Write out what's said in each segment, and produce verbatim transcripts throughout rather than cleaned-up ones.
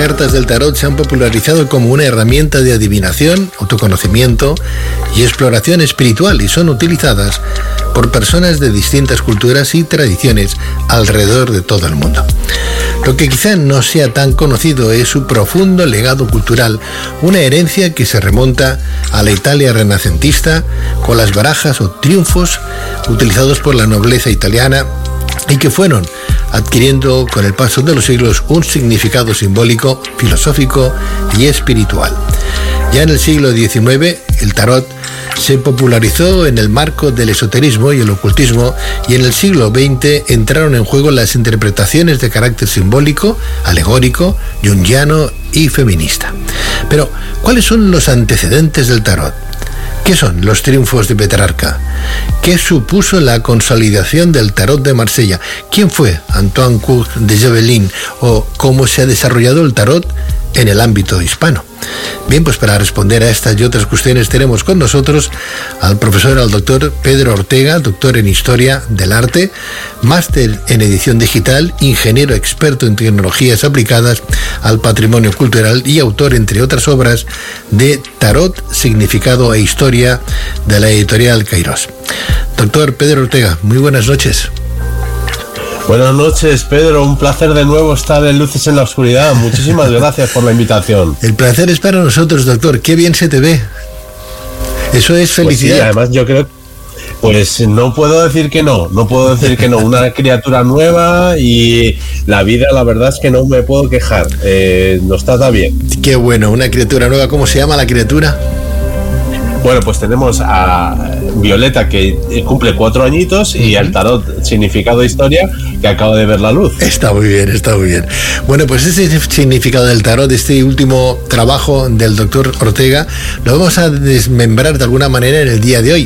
cartas del tarot se han popularizado como una herramienta de adivinación, autoconocimiento y exploración espiritual y son utilizadas por personas de distintas culturas y tradiciones alrededor de todo el mundo. Lo que quizá no sea tan conocido es su profundo legado cultural, una herencia que se remonta a la Italia renacentista, con las barajas o triunfos utilizados por la nobleza italiana y que fueron adquiriendo con el paso de los siglos un significado simbólico, filosófico y espiritual. Ya en el siglo diecinueve, el tarot se popularizó en el marco del esoterismo y el ocultismo, y en el siglo veinte entraron en juego las interpretaciones de carácter simbólico, alegórico, junguiano y feminista. Pero, ¿cuáles son los antecedentes del tarot? ¿Qué son los triunfos de Petrarca? ¿Qué supuso la consolidación del tarot de Marsella? ¿Quién fue Antoine Court de Javelin? ¿O cómo se ha desarrollado el tarot en el ámbito hispano? Bien, pues para responder a estas y otras cuestiones tenemos con nosotros al profesor, al doctor Pedro Ortega, doctor en Historia del Arte, máster en edición digital, ingeniero experto en tecnologías aplicadas al patrimonio cultural y autor, entre otras obras, de Tarot, Significado e Historia, de la editorial Kairos. Doctor Pedro Ortega, muy buenas noches. Buenas noches, Pedro. Un placer de nuevo estar en Luces en la Oscuridad. Muchísimas gracias por la invitación. El placer es para nosotros, doctor. Qué bien se te ve. Eso es felicidad. Pues sí, además yo creo... Pues no puedo decir que no, no puedo decir que no. Una criatura nueva y la vida, la verdad es que no me puedo quejar. Eh, nos trata bien. Qué bueno, una criatura nueva. ¿Cómo se llama la criatura? Bueno, pues tenemos a Violeta, que cumple cuatro añitos, y al tarot Significado e Historia, que acaba de ver la luz. Está muy bien, está muy bien. Bueno, pues ese significado del tarot, este último trabajo del doctor Ortega, lo vamos a desmembrar de alguna manera en el día de hoy.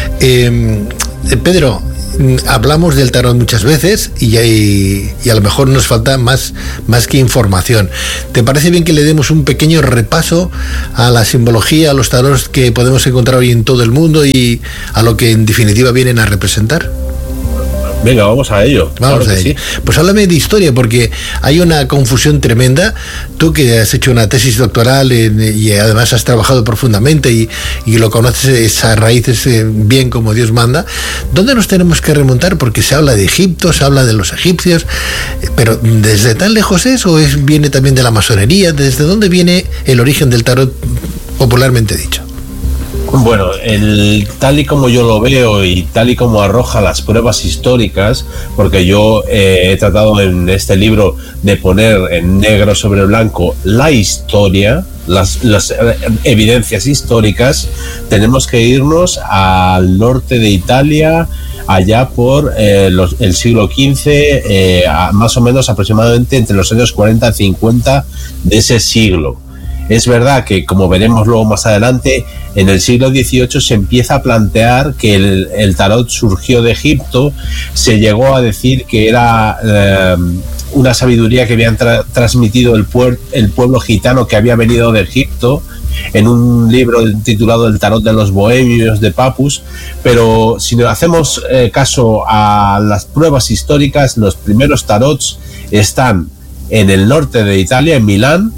Eh, Pedro, hablamos del tarot muchas veces y, y, y a lo mejor nos falta más, más que información. ¿Te parece bien que le demos un pequeño repaso a la simbología, a los tarots que podemos encontrar hoy en todo el mundo y a lo que en definitiva vienen a representar? Venga, vamos a ello. Vamos claro a ello. Sí. Pues háblame de historia, porque hay una confusión tremenda. Tú que has hecho una tesis doctoral en, y además has trabajado profundamente y, y lo conoces esas raíces eh, bien como Dios manda, ¿dónde nos tenemos que remontar? Porque se habla de Egipto, se habla de los egipcios, pero ¿desde tan lejos es o es, viene también de la masonería? ¿Desde dónde viene el origen del tarot popularmente dicho? Bueno, el, tal y como yo lo veo y tal y como arroja las pruebas históricas, porque yo eh, he tratado en este libro de poner en negro sobre blanco la historia, las, las evidencias históricas, tenemos que irnos al norte de Italia, allá por eh, los, el siglo quince, eh, a, más o menos aproximadamente entre los años cuarenta y cincuenta de ese siglo. Es verdad que, como veremos luego más adelante, en el siglo dieciocho se empieza a plantear que el, el tarot surgió de Egipto. Se llegó a decir que era eh, una sabiduría que habían tra- transmitido el, puer- el pueblo gitano que había venido de Egipto, en un libro titulado El tarot de los bohemios de Papus. Pero si hacemos eh, caso a las pruebas históricas, los primeros tarots están en el norte de Italia, en Milán,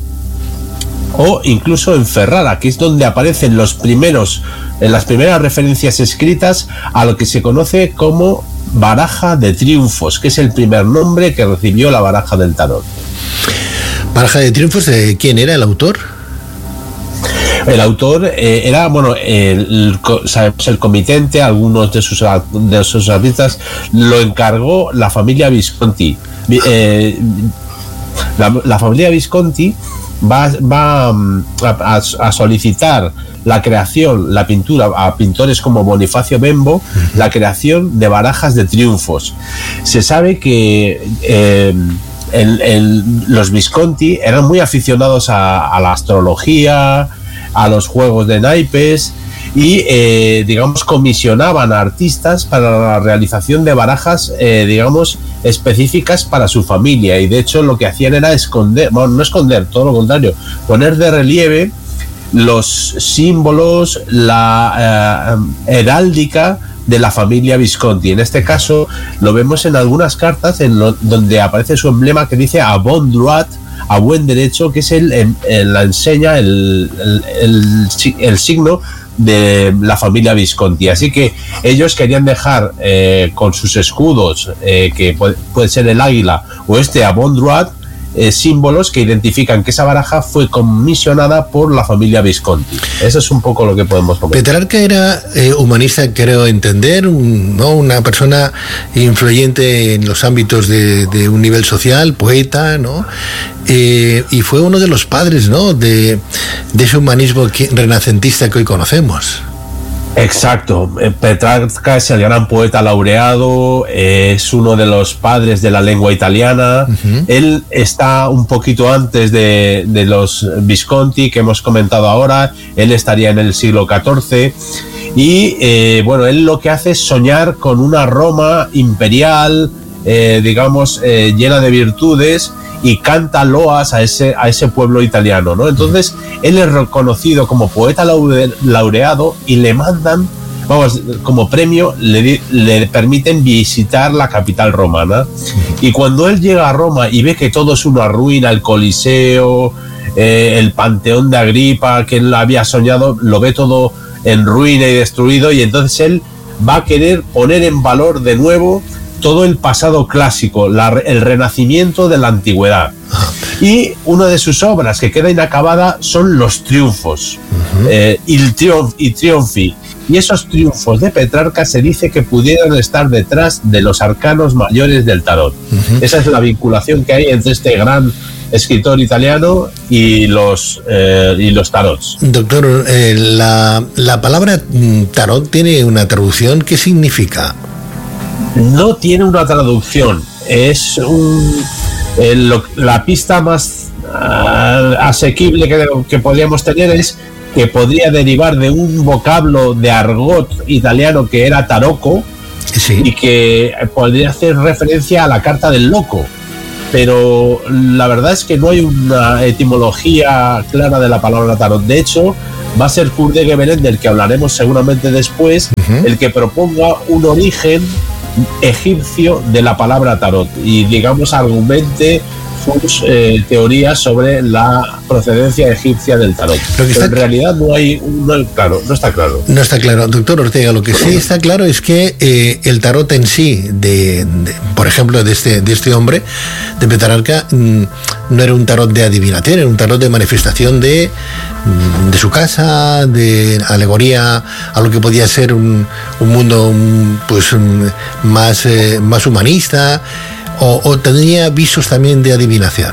o incluso en Ferrara, que es donde aparecen los primeros, en las primeras referencias escritas a lo que se conoce como baraja de triunfos, que es el primer nombre que recibió la baraja del tarot. ¿Baraja de triunfos? ¿De quién era el autor? El autor eh, era, bueno, el, sabemos el comitente, algunos de sus, de sus artistas lo encargó la familia Visconti. Eh, la, la familia Visconti va, va a, a solicitar la creación, la pintura a pintores como Bonifacio Bembo, uh-huh. la creación de barajas de triunfos. Se sabe que eh, el, el, los Visconti eran muy aficionados a, a la astrología, a los juegos de naipes y, eh, digamos, comisionaban a artistas para la realización de barajas, eh, digamos, específicas para su familia, y de hecho lo que hacían era esconder, bueno, no esconder, todo lo contrario, poner de relieve los símbolos, la eh, heráldica de la familia Visconti. En este caso lo vemos en algunas cartas en lo, donde aparece su emblema que dice a bon droit, a buen derecho, que es el, el, el la enseña, el, el, el, el signo de la familia Visconti. Así que ellos querían dejar eh, con sus escudos, eh, que puede, puede ser el águila o este Abondroit, eh, símbolos que identifican que esa baraja fue comisionada por la familia Visconti. Eso es un poco lo que podemos comentar. Petrarca era eh, humanista, creo entender, un, ¿no? Una persona influyente en los ámbitos de, de un nivel social, poeta, ¿no? Eh, y fue uno de los padres, ¿no? de, de ese humanismo que, renacentista que hoy conocemos. Exacto, Petrarca es el gran poeta laureado, es uno de los padres de la lengua italiana. Uh-huh. Él está un poquito antes de, de los Visconti que hemos comentado ahora. Él estaría en el siglo catorce y eh, bueno, él lo que hace es soñar con una Roma imperial, eh, digamos, eh, llena de virtudes, y canta loas a ese, a ese pueblo italiano, ¿no? Entonces, él es reconocido como poeta laureado y le mandan, vamos, como premio, le, le permiten visitar la capital romana. Y cuando él llega a Roma y ve que todo es una ruina, el Coliseo, eh, el Panteón de Agripa, que él había soñado, lo ve todo en ruina y destruido, y entonces él va a querer poner en valor de nuevo todo el pasado clásico, la, el renacimiento de la antigüedad. Y una de sus obras que queda inacabada son los triunfos, uh-huh. eh, il triunf, i triunfi. Y esos triunfos de Petrarca se dice que pudieran estar detrás de los arcanos mayores del tarot. Uh-huh. Esa es la vinculación que hay entre este gran escritor italiano y los, eh, y los tarots. Doctor, eh, la, la palabra tarot tiene una traducción. ¿Qué significa? No tiene una traducción, es un, el, la pista más uh, asequible que, que podríamos tener es que podría derivar de un vocablo de argot italiano que era tarocco, sí, y que podría hacer referencia a la carta del loco, pero la verdad es que no hay una etimología clara de la palabra tarot. De hecho, va a ser Kurt de Gebelen, del que hablaremos seguramente después, uh-huh. el que proponga un origen egipcio de la palabra tarot y, digamos, argumente sus eh, teorías sobre la procedencia egipcia del tarot. Pero está... en realidad no hay, no, claro, no está claro. No está claro, doctor Ortega. Lo que sí está claro es que eh, el tarot en sí, de, de, por ejemplo, de este, de este hombre, de Petrarca, mmm, no era un tarot de adivinación, era un tarot de manifestación de, de su casa, de alegoría a lo que podía ser un, un mundo pues un, más, eh, más humanista, o, o tenía visos también de adivinación.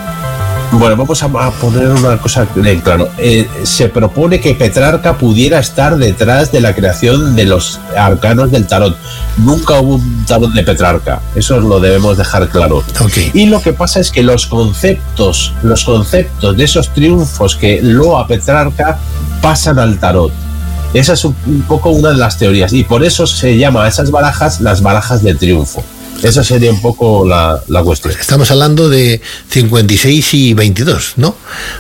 Bueno, vamos a, a poner una cosa bien claro. Eh, se propone que Petrarca pudiera estar detrás de la creación de los arcanos del tarot. Nunca hubo un tarot de Petrarca, eso lo debemos dejar claro. Okay. Y lo que pasa es que los conceptos, los conceptos de esos triunfos que loa Petrarca pasan al tarot. Esa es un, un poco una de las teorías, y por eso se llama a esas barajas las barajas de triunfo. Esa sería un poco la, la cuestión. Estamos hablando de cincuenta y seis y veintidós, ¿no?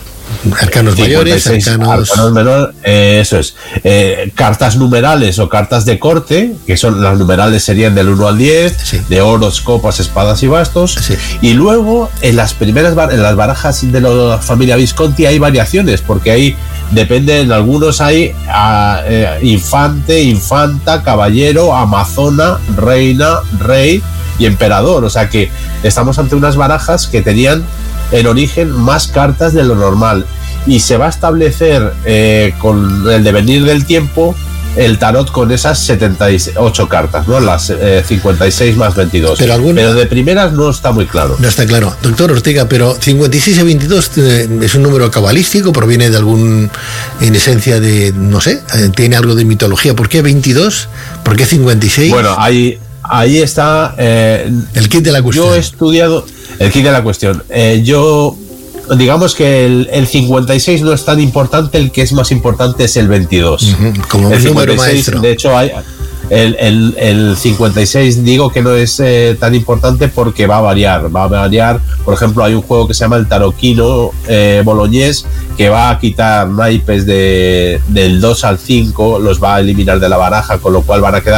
Arcanos mayores, arcanos... arcanos menores, eh, eso es. Eh, cartas numerales o cartas de corte, que son las numerales serían del uno al diez, sí, de oros, copas, espadas y bastos. Sí. Y luego, en las primeras bar- en las barajas de la familia Visconti hay variaciones, porque ahí depende, en algunos hay a, eh, infante, infanta, caballero, amazona, reina, rey y emperador. O sea que estamos ante unas barajas que tenían en origen más cartas de lo normal, y se va a establecer eh, con el devenir del tiempo el tarot con esas setenta y ocho cartas, ¿no? Las eh, cincuenta y seis más veintidós. Pero, alguna... pero de primeras no está muy claro. No está claro. Doctor Ortega, pero cincuenta y seis y veintidós eh, es un número cabalístico, proviene de algún, en esencia de, no sé, eh, tiene algo de mitología. ¿Por qué veintidós? ¿Por qué cincuenta y seis? Bueno, ahí, ahí está... Eh, el kit de la cuestión. Yo he estudiado... El kit de la cuestión. Eh, yo, digamos que el, el cincuenta y seis no es tan importante, el que es más importante es el veintidós. Uh-huh, como el un número maestro. De hecho, hay, el, el, el cincuenta y seis digo que no es eh, tan importante porque va a variar. Va a variar, por ejemplo, hay un juego que se llama el Taroquino eh, Boloñés, que va a quitar naipes de, del dos al cinco, los va a eliminar de la baraja, con lo cual van a quedar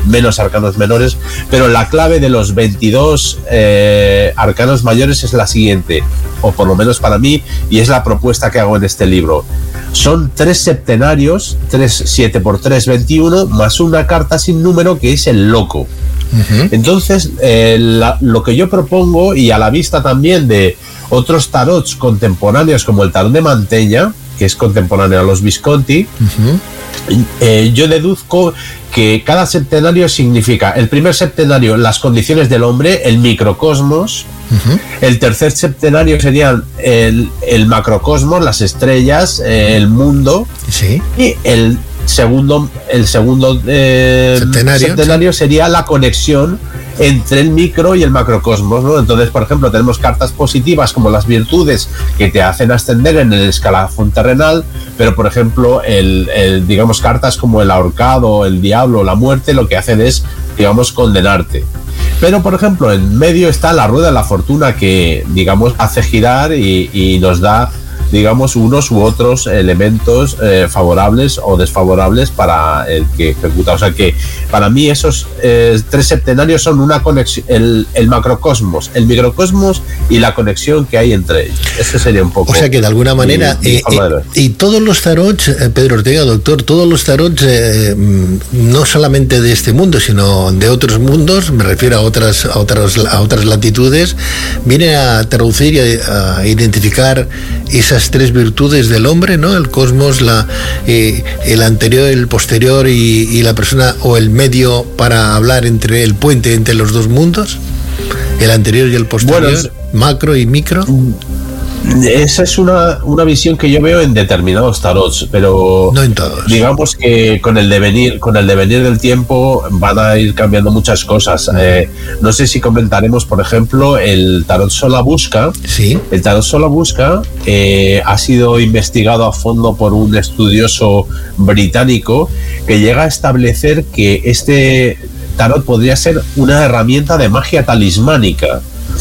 menos arcanos menores, pero la clave de los veintidós eh, arcanos mayores es la siguiente, o por lo menos para mí, y es la propuesta que hago en este libro. Son tres septenarios, tres, siete por tres, veintiuno, más una carta sin número que es el loco. Uh-huh. Entonces, eh, la, lo que yo propongo, y a la vista también de otros tarots contemporáneos como el tarot de Mantegna, que es contemporáneo a los Visconti, uh-huh. eh, yo deduzco que cada septenario significa, el primer septenario, las condiciones del hombre, el microcosmos. Uh-huh. El tercer septenario sería el, el macrocosmos, las estrellas, eh, el mundo. Sí. Y el segundo, el segundo eh, septenario, septenario sí. sería la conexión entre el micro y el macrocosmos, ¿no? Entonces, por ejemplo, tenemos cartas positivas como las virtudes que te hacen ascender en el escalafón terrenal, pero por ejemplo, el, el, digamos, cartas como el ahorcado, el diablo, la muerte, lo que hacen es, digamos, condenarte. Pero, por ejemplo, en medio está la rueda de la fortuna que, digamos, hace girar y, y nos da, digamos, unos u otros elementos eh, favorables o desfavorables para el que ejecuta. O sea que para mí esos eh, tres septenarios son una conexión, el, el macrocosmos, el microcosmos y la conexión que hay entre ellos. Ese sería un poco. O sea que de alguna manera, mi, mi eh, eh, y todos los tarots, eh, Pedro Ortega, doctor, todos los tarots, eh, no solamente de este mundo, sino de otros mundos, me refiero a otras, a otras, a otras latitudes, vienen a traducir y a, a identificar esas tres virtudes del hombre, ¿no? El cosmos, la, eh, el anterior, el posterior y, y la persona o el medio para hablar entre el puente entre los dos mundos, el anterior y el posterior, bueno, macro y micro. Esa es una, una visión que yo veo en determinados tarots, pero no en todos. Digamos que con el devenir, con el devenir del tiempo van a ir cambiando muchas cosas. Uh-huh. Eh, no sé si comentaremos, por ejemplo, el tarot Solabusca. Sí. El tarot Solabusca eh, ha sido investigado a fondo por un estudioso británico que llega a establecer que este tarot podría ser una herramienta de magia talismánica.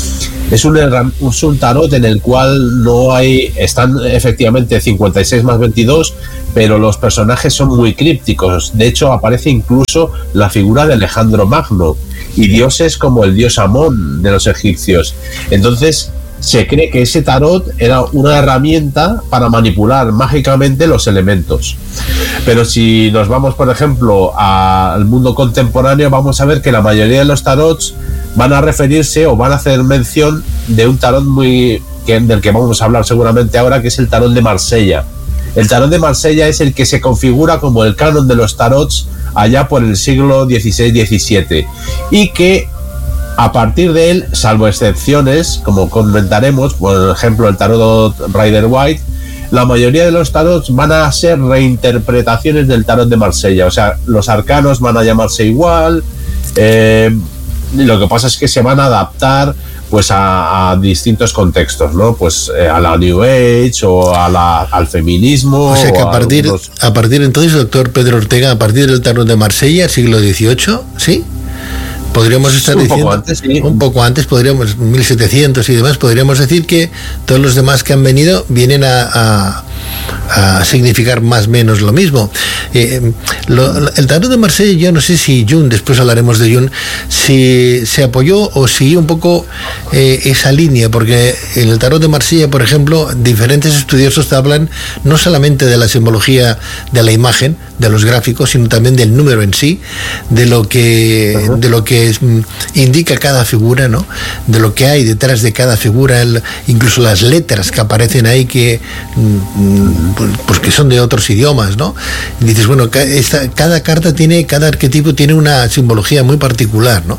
Es un, es un tarot en el cual no hay, están efectivamente cincuenta y seis más veintidós, pero los personajes son muy crípticos. De hecho, aparece incluso la figura de Alejandro Magno y dioses como el dios Amón de los egipcios. Entonces, se cree que ese tarot era una herramienta para manipular mágicamente los elementos. Pero si nos vamos, por ejemplo, al mundo contemporáneo, vamos a ver que la mayoría de los tarots van a referirse o van a hacer mención de un tarot muy que, del que vamos a hablar seguramente ahora, que es el tarot de Marsella. El tarot de Marsella es el que se configura como el canon de los tarots allá por el siglo dieciséis diecisiete y que a partir de él, salvo excepciones, como comentaremos, por ejemplo el tarot Rider-Waite, la mayoría de los tarots van a ser reinterpretaciones del tarot de Marsella. O sea, los arcanos van a llamarse igual, eh, lo que pasa es que se van a adaptar pues a, a distintos contextos, ¿no? Pues eh, a la New Age o a la, al feminismo. O sea que a partir, algunos... a partir entonces, doctor Pedro Ortega, a partir del tarot de Marsella, siglo dieciocho, ¿sí? Podríamos estar un diciendo, poco antes, sí. un poco antes, podríamos, mil setecientos y demás, podríamos decir que todos los demás que han venido vienen a, a, a significar más o menos lo mismo. Eh, lo, el tarot de Marsella, yo no sé si Jung, después hablaremos de Jung, si se apoyó o siguió un poco eh, esa línea, porque en el tarot de Marsella, por ejemplo, diferentes estudiosos hablan no solamente de la simbología de la imagen, de los gráficos, sino también del número en sí, de lo que, uh-huh. de lo que es, indica cada figura, ¿no? De lo que hay detrás de cada figura, el, incluso las letras que aparecen ahí que, pues, que son de otros idiomas, ¿no? Y dices, bueno, esta, cada carta tiene, cada arquetipo tiene una simbología muy particular, ¿no?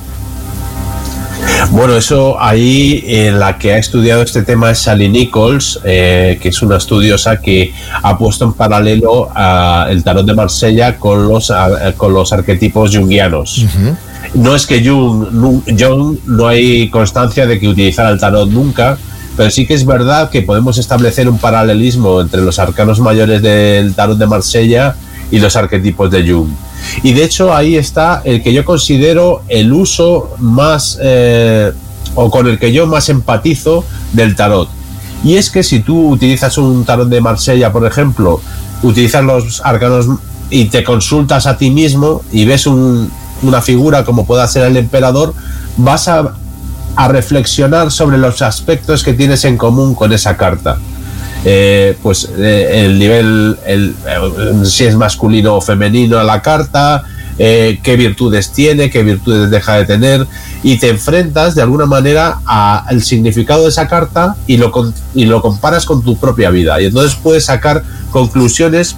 Bueno, eso ahí eh, la que ha estudiado este tema es Sally Nichols, eh, que es una estudiosa que ha puesto en paralelo a el tarot de Marsella con los, a, con los arquetipos junguianos. Uh-huh. No es que Jung no, Jung no hay constancia de que utilizara el tarot nunca, pero sí que es verdad que podemos establecer un paralelismo entre los arcanos mayores del tarot de Marsella y los arquetipos de Jung. Y de hecho ahí está el que yo considero el uso más eh, o con el que yo más empatizo del tarot. Y es que si tú utilizas un tarot de Marsella, por ejemplo, utilizas los arcanos y te consultas a ti mismo y ves un, una figura como pueda ser el emperador, vas a, a reflexionar sobre los aspectos que tienes en común con esa carta. Eh, pues eh, el nivel, el, eh, si es masculino o femenino la carta, eh, qué virtudes tiene, qué virtudes deja de tener, y te enfrentas de alguna manera al significado de esa carta y lo, y lo comparas con tu propia vida, y entonces puedes sacar conclusiones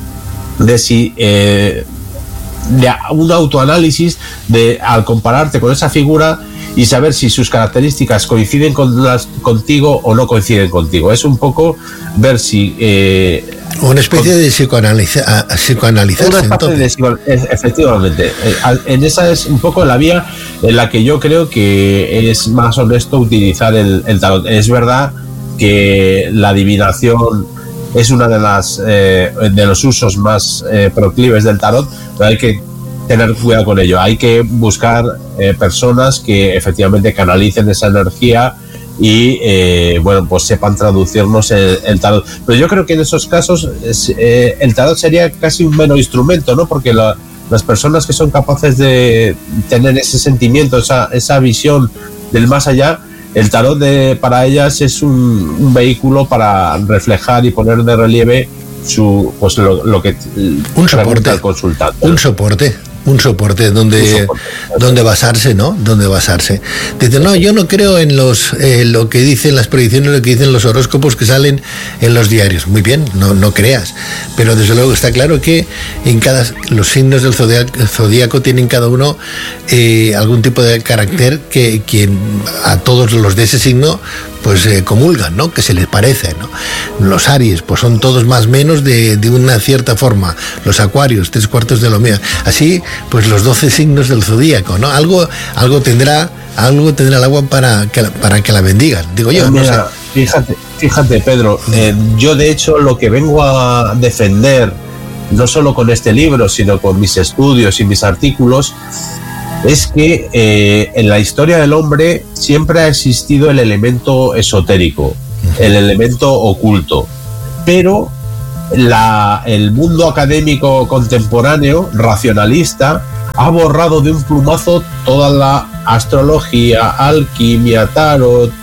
de si eh, de un autoanálisis de al compararte con esa figura y saber si sus características coinciden con las, contigo o no coinciden contigo. Es un poco ver si... Eh, una especie con, de psicoanaliza, psicoanalizarse. Una especie de psico, efectivamente. En esa es un poco la vía en la que yo creo que es más honesto utilizar el, el tarot. Es verdad que la adivinación es una de las eh, de los usos más eh, proclives del tarot, pero hay que tener cuidado con ello. Hay que buscar eh, personas que efectivamente canalicen esa energía y eh, bueno, pues sepan traducirnos el, el tarot. Pero yo creo que en esos casos es, eh, el tarot sería casi un mero instrumento, ¿no? Porque la, las personas que son capaces de tener ese sentimiento, esa, esa visión del más allá, el tarot de, para ellas es un, un vehículo para reflejar y poner de relieve su, pues lo, lo que un soporte, al consultante. Un soporte. Un soporte donde, un soporte. donde basarse, ¿no? Donde basarse. Dice, no, yo no creo en los eh, lo que dicen las predicciones, lo que dicen los horóscopos que salen en los diarios. Muy bien, no, no creas. Pero desde luego está claro que en cada los signos del zodiaco, zodiaco tienen cada uno eh, algún tipo de carácter que, que a todos los de ese signo pues eh, comulgan, ¿no? Que se les parece, ¿no? Los Aries, pues son todos más o menos de, de una cierta forma. Los Acuarios, tres cuartos de lo mío. Así, pues los doce signos del zodíaco, ¿no? Algo, algo tendrá, algo tendrá el agua para que la, para que la bendigan. Digo yo, Mira, no sé. Fíjate, fíjate, Pedro. Eh, yo de hecho lo que vengo a defender, no solo con este libro, sino con mis estudios y mis artículos, es que eh, en la historia del hombre siempre ha existido el elemento esotérico, el elemento oculto, pero la, el mundo académico contemporáneo, racionalista, ha borrado de un plumazo toda la astrología, alquimia, tarot,